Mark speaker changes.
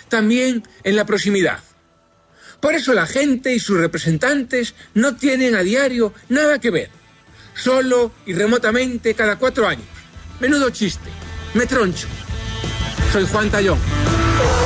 Speaker 1: también en la proximidad. Por eso la gente y sus representantes no tienen a diario nada que ver. Solo y remotamente cada 4 años. Menudo chiste. Me troncho. Soy Juan Tallón.